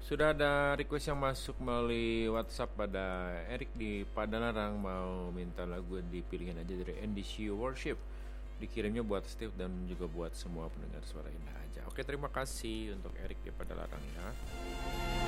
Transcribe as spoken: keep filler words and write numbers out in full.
Sudah ada request yang masuk melalui WhatsApp pada Erik di Padalarang, mau minta lagu dipilihin aja dari N D C Worship. Dikirimnya buat Steve dan juga buat semua pendengar suara indah aja. Oke, terima kasih untuk Erik di Padalarang ya.